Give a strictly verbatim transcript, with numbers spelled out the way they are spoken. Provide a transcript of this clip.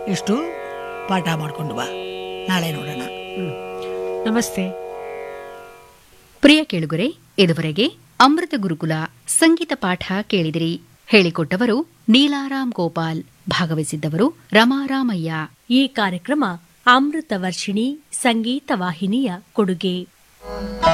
ಇಷ್ಟು ಪಾಠ ಮಾಡ್ಕೊಂಡು ಬಾ, ನಾಳೆ ನೋಡೋಣ. ನಮಸ್ತೆ. ಪ್ರಿಯ ಕೇಳುಗರೆ, ಇದುವರೆಗೆ ಅಮೃತ ಗುರುಕುಲ ಸಂಗೀತ ಪಾಠ ಕೇಳಿದಿರಿ. ಹೇಳಿಕೊಟ್ಟವರು ನೀಲಾರಾಮ್ ಗೋಪಾಲ್, ಭಾಗವಹಿಸಿದ್ದವರು ರಮಾರಾಮಯ್ಯ. ಈ ಕಾರ್ಯಕ್ರಮ ಅಮೃತ ವರ್ಷಿಣಿ ಸಂಗೀತ ವಾಹಿನಿಯ ಕೊಡುಗೆ.